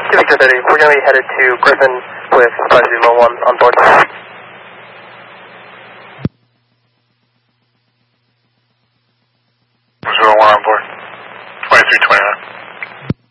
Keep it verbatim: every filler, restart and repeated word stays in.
Whiskey Victor thirty, we're going to be headed to Griffin with five zero one on board. zero one on board. twenty-three twenty.